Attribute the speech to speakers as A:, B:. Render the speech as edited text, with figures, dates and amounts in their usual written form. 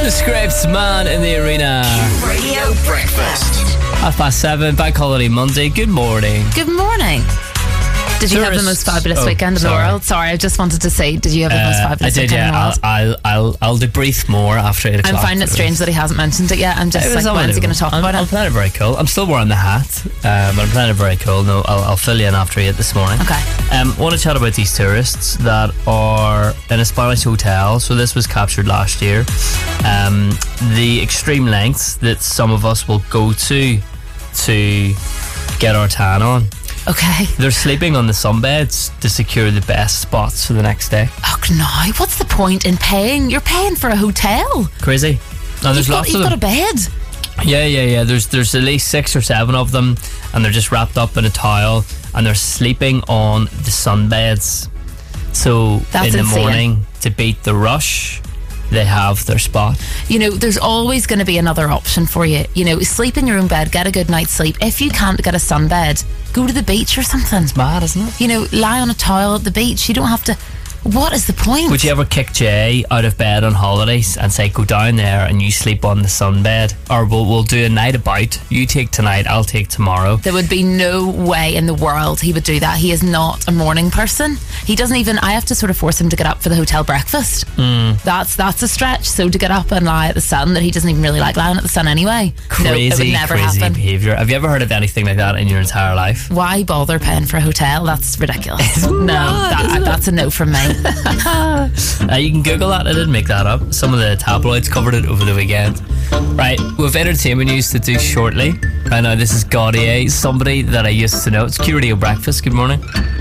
A: The Scrapes Man in the arena.
B: Radio Breakfast.
A: 7:30, Bank Holiday Monday. Good morning.
C: Good morning. Did you have the most fabulous weekend in the world? Sorry, I just wanted to say, did you have the most fabulous weekend in the world?
A: I'll debrief more after 8 o'clock.
C: I'm finding it strange that he hasn't mentioned it yet. I'm just like, when's he going to talk about it?
A: I'm playing it very cool. I'm still wearing the hat, but I'm playing it very cool. No, I'll fill you in after 8 this morning.
C: Okay.
A: Want to chat about these tourists that are in a Spanish hotel. So this was captured last year. The extreme lengths that some of us will go to get our tan on.
C: Okay.
A: They're sleeping on the sunbeds to secure the best spots for the next day.
C: Oh no! What's the point in paying? You're paying for a hotel.
A: Crazy. And there's lots of them.
C: You've got a bed.
A: Yeah. There's at least 6 or 7 of them, and they're just wrapped up in a towel, and they're sleeping on the sunbeds. So
C: That's
A: in the
C: insane.
A: morning, to beat the rush, they have their spot.
C: You know, there's always going to be another option for you. You know, sleep in your own bed, get a good night's sleep. If you can't get a sunbed, go to the beach or something.
A: It's mad, isn't it?
C: You know, lie on a towel at the beach. You don't have to. What is the point?
A: Would you ever kick Jay out of bed on holidays and say, go down there and you sleep on the sunbed? Or we'll do a night about. You take tonight, I'll take tomorrow.
C: There would be no way in the world he would do that. He is not a morning person. He doesn't even. I have to sort of force him to get up for the hotel breakfast. That's a stretch. So to get up and lie at the sun, that he doesn't even really like lying at the sun anyway. No, it would never happen.
A: Behaviour. Have you ever heard of anything like that in your entire life?
C: Why bother paying for a hotel? That's ridiculous. That's a no from me.
A: You can Google that. I didn't make that up. Some of the tabloids covered it over the weekend. Right, we've entertainment news to do shortly. Right now, this is Gaudier, somebody that I used to know. It's Q Radio Breakfast. Good morning.